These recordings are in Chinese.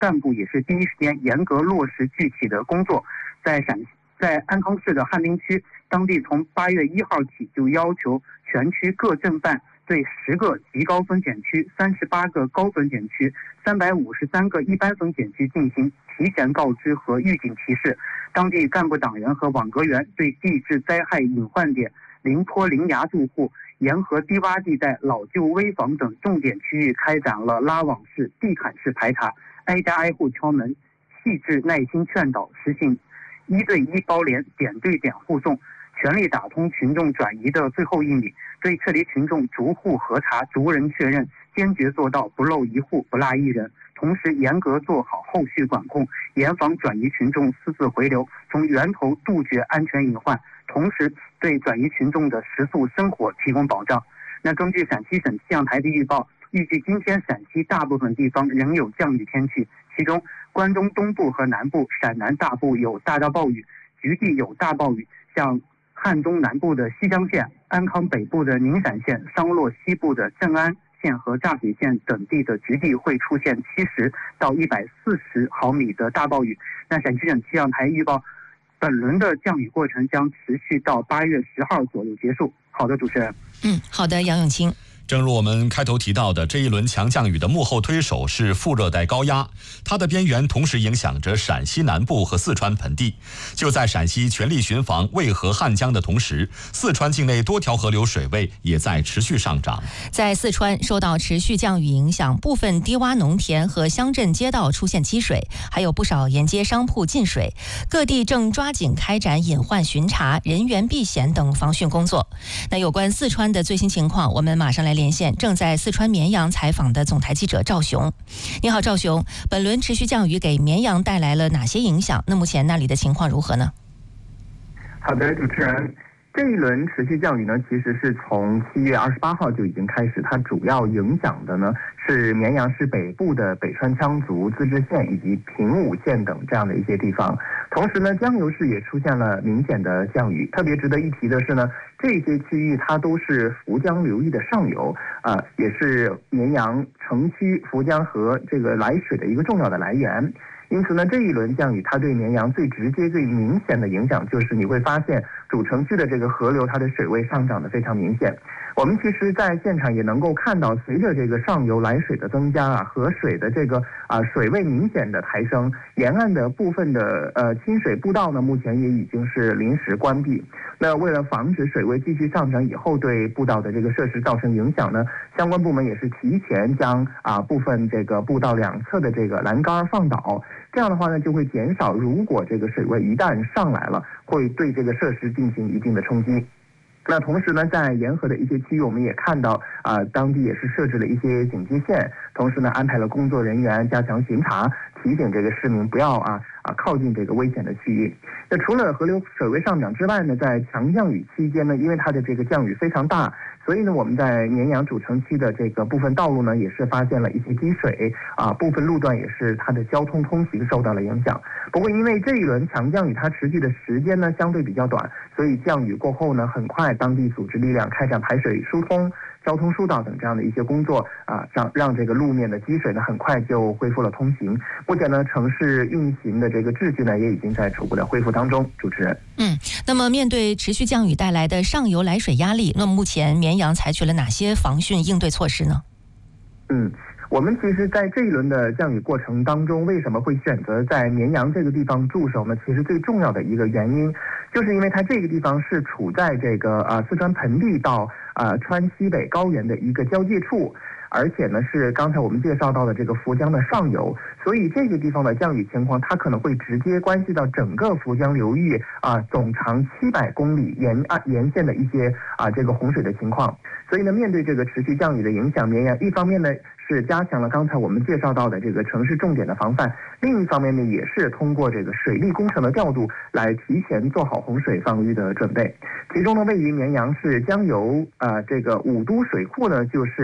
干部也是第一时间严格落实具体的工作。在安康市的汉滨区，当地从8月1号起就要求全区各镇办对10个极高风险区、38个高风险区、353个一般风险区进行提前告知和预警提示。当地干部党员和网格员对地质灾害隐患点、临坡临崖住户、沿河低洼地带、老旧危房等重点区域开展了拉网式、地毯式排查，挨家挨户敲门，细致耐心劝导，实行1对1包联、点对点护送，全力打通群众转移的最后1米，对撤离群众逐户核查、逐人确认，坚决做到不漏一户、不落一人。同时严格做好后续管控，严防转移群众私自回流，从源头杜绝安全隐患，同时对转移群众的食宿生活提供保障。那根据陕西省气象台的预报，预计今天陕西大部分地方仍有降雨天气，其中关中东部和南部、陕南大部有大到暴雨，局地有大暴雨，像汉中南部的西江县、安康北部的宁陕县、商洛西部的镇安县和柞水县等地的局地会出现70到140毫米的大暴雨。那陕西省气象台预报，本轮的降雨过程将持续到8月10号左右结束。好的，主持人。 好的，杨永清。 正如我们开头提到的，这一轮强降雨的幕后推手是副热带高压，它的边缘同时影响着陕西南部和四川盆地。就在陕西全力巡防渭河汉江的同时，四川境内多条河流水位也在持续上涨。 在四川受到持续降雨影响，部分低洼农田和乡镇街道出现积水，还有不少沿街商铺进水，各地正抓紧开展隐患巡查、人员避险等防汛工作。那有关四川的最新情况，我们马上来连线正在四川绵阳采访的总台记者赵雄。你好，赵雄，本轮持续降雨给绵阳带来了哪些影响？那目前那里的情况如何呢？ 好的，主持人。这一轮持续降雨呢，其实是从7月28号就已经开始，它主要影响的呢是绵阳市北部的北川羌族自治县以及平武县等这样的一些地方。同时呢，江油市也出现了明显的降雨。特别值得一提的是呢，这些区域它都是涪江流域的上游，也是绵阳城区涪江河这个来水的一个重要的来源。因此呢，这一轮降雨它对绵阳最直接、最明显的影响就是你会发现主城区的这个河流它的水位上涨的非常明显。我们其实在现场也能够看到，随着这个上游来水的增加河水的这个水位明显的抬升，沿岸的部分的亲水步道呢，目前也已经是临时关闭。那为了防止水位继续上涨以后对步道的这个设施造成影响呢，相关部门也是提前将部分这个步道两侧的这个栏杆放倒。这样的话呢，就会减少如果这个水位一旦上来了，会对这个设施进行一定的冲击。那同时呢，在沿河的一些区域，我们也看到当地也是设置了一些警戒线，同时呢，安排了工作人员加强巡查，提醒这个市民不要靠近这个危险的区域。那除了河流水位上涨之外呢，在强降雨期间呢，因为它的这个降雨非常大，所以呢，我们在绵阳主城区的这个部分道路呢，也是发现了一些积水部分路段也是它的交通通行受到了影响。不过因为这一轮强降雨它持续的时间呢相对比较短，所以降雨过后呢，很快当地组织力量开展排水疏通、交通疏导等这样的一些工作让这个路面的积水呢很快就恢复了通行。目前呢，城市运行的这个秩序呢也已经在逐步的恢复当中。主持人。 那么面对持续降雨带来的上游来水压力，那么目前绵阳采取了哪些防汛应对措施呢？ 我们其实在这一轮的降雨过程当中，为什么会选择在绵阳这个地方驻守呢？其实最重要的一个原因，就是因为它这个地方是处在这个四川盆地到川西北高原的一个交界处，而且呢是刚才我们介绍到的这个涪江的上游，所以这个地方的降雨情况它可能会直接关系到整个涪江流域总长700公里沿线的一些这个洪水的情况。所以呢，面对这个持续降雨的影响，绵阳一方面呢是加强了刚才我们介绍到的这个城市重点的防范，另一方面呢也是通过这个水利工程的调度来提前做好洪水防御的准备。其中呢，位于绵阳市江油这个五都水库呢，就是它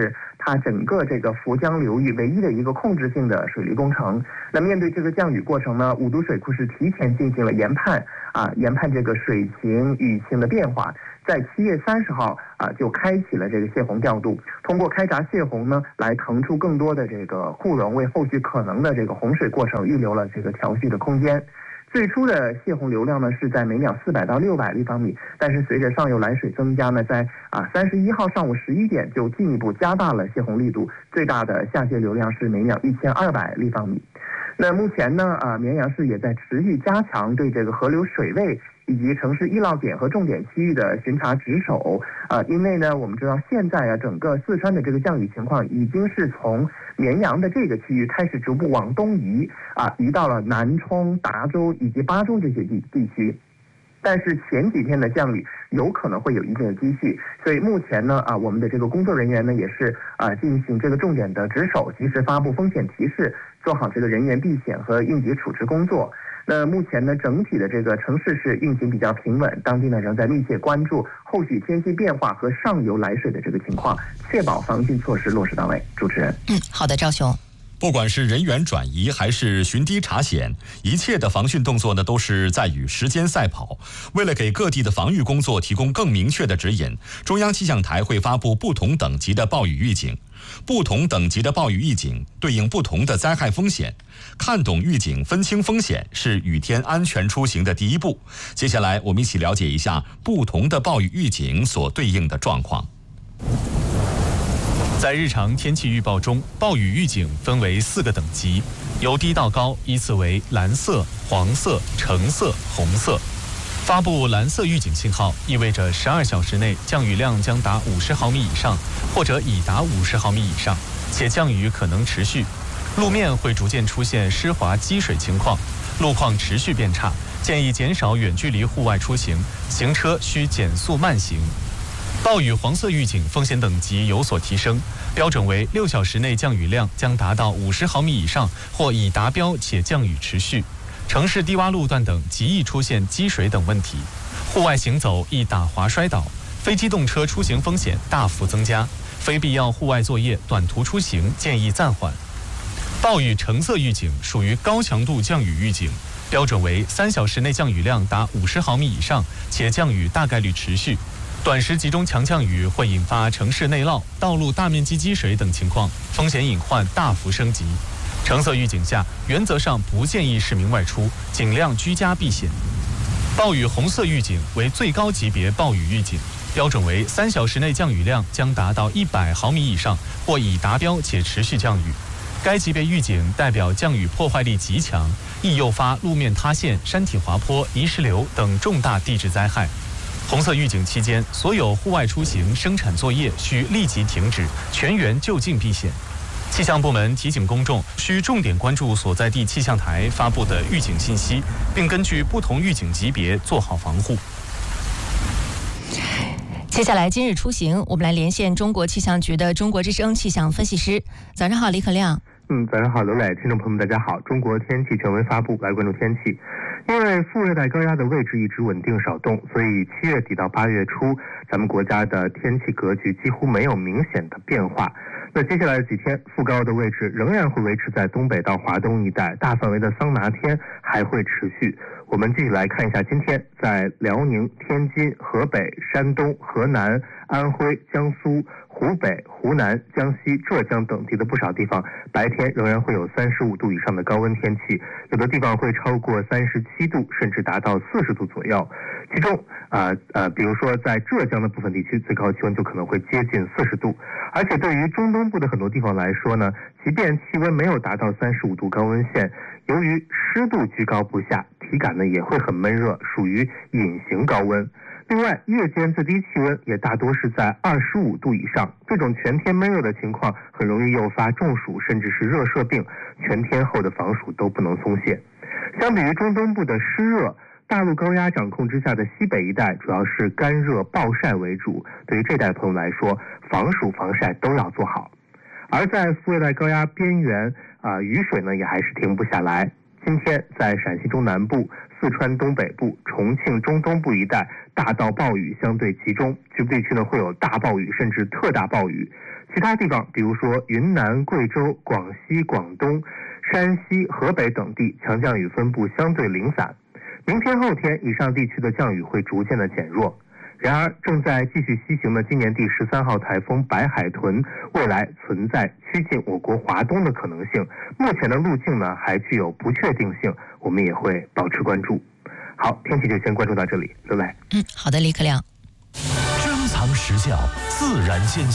它整个这个涪江流域唯一的一个控制性的水利工程。那面对这个降雨过程呢，五都水库是提前进行了研判这个水情雨情的变化，在7月30号就开启了这个泄洪调度，通过开闸泄洪呢，来腾出更多的这个库容，为后续可能的这个洪水过程预留了这个调蓄的空间。最初的泄洪流量呢是在每秒400到600立方米，但是随着上游来水增加呢，在31号上午11点就进一步加大了泄洪力度，最大的下泄流量是每秒1200立方米。那目前呢，绵阳市也在持续加强对这个河流水位以及城市易涝点和重点区域的巡查值守。因为呢，我们知道现在整个四川的这个降雨情况已经是从绵阳的这个区域开始逐步往东移，移到了南充、达州以及巴中这些地区。但是前几天的降雨有可能会有一定的积蓄，所以目前呢，我们的这个工作人员呢也是进行这个重点的值守，及时发布风险提示，做好这个人员避险和应急处置工作。那目前呢，整体的这个城市是运行比较平稳，当地呢仍在密切关注后续天气变化和上游来水的这个情况，确保防汛措施落实到位。主持人， 好的，赵雄。 不管是人员转移还是巡堤查险，一切的防汛动作呢，都是在与时间赛跑。为了给各地的防御工作提供更明确的指引，中央气象台会发布不同等级的暴雨预警。不同等级的暴雨预警对应不同的灾害风险，看懂预警，分清风险，是雨天安全出行的第一步。接下来我们一起了解一下不同的暴雨预警所对应的状况。 在日常天气预报中，暴雨预警分为4个等级，由低到高依次为蓝色、黄色、橙色、红色。发布蓝色预警信号意味着12小时内降雨量将达50毫米以上，或者已达50毫米以上，且降雨可能持续。路面会逐渐出现湿滑积水情况，路况持续变差，建议减少远距离户外出行，行车需减速慢行。暴雨黄色预警风险等级有所提升，标准为6小时内降雨量将达到50毫米以上，或已达标且降雨持续。城市低洼路段等极易出现积水等问题，户外行走易打滑摔倒，非机动车出行风险大幅增加，非必要户外作业、短途出行建议暂缓。暴雨橙色预警属于高强度降雨预警，标准为3小时内降雨量达50毫米以上，且降雨大概率持续。短时集中强降雨会引发城市内涝、道路大面积积水等情况，风险隐患大幅升级。橙色预警下，原则上不建议市民外出，尽量居家避险。暴雨红色预警为最高级别暴雨预警，标准为3小时内降雨量将达到100毫米以上，或已达标且持续降雨。该级别预警代表降雨破坏力极强，易诱发路面塌陷、山体滑坡、泥石流等重大地质灾害。红色预警期间，所有户外出行、生产作业需立即停止，全员就近避险。气象部门提醒公众，需重点关注所在地气象台发布的预警信息，并根据不同预警级别做好防护。 接下来今日出行，我们来连线中国气象局的中国之声气象分析师。早上好，李可亮。 早上好，刘磊，听众朋友们，大家好。中国天气权威发布，来关注天气。因为副热带高压的位置一直稳定少动，所以7月底到8月初，咱们国家的天气格局几乎没有明显的变化。那接下来几天，副高的位置仍然会维持在东北到华东一带，大范围的桑拿天还会持续。我们继续来看一下今天在辽宁、天津、河北、山东、河南、安徽、江苏、湖北、湖南、江西、浙江等地的不少地方，白天仍然会有35度以上的高温天气，有的地方会超过37度，甚至达到40度左右。其中比如说在浙江的部分地区，最高气温就可能会接近40度。而且对于中东部的很多地方来说呢，即便气温没有达到35度高温线，由于湿度居高不下，体感呢也会很闷热，属于隐形高温。另外，夜间最低气温也大多是在25度以上，这种全天闷热的情况很容易诱发中暑甚至是热射病，全天候的防暑都不能松懈。相比于中东部的湿热，大陆高压掌控之下的西北一带主要是干热暴晒为主，对于这代朋友来说，防暑防晒都要做好。而在副热带高压边缘雨水呢也还是停不下来。今天在陕西中南部、四川东北部、重庆中东部一带大到暴雨相对集中，局部地区呢会有大暴雨甚至特大暴雨。 其他地方，比如说云南、贵州、广西、广东、山西、河北等地，强降雨分布相对零散。明天、后天，以上地区的降雨会逐渐的减弱。然而，正在继续西行的今年第13号台风白海豚，未来存在趋近我国华东的可能性。目前的路径呢，还具有不确定性，我们也会保持关注。好，天气就先关注到这里，刘来。 好的，李克亮。 珍藏实教，自然见效。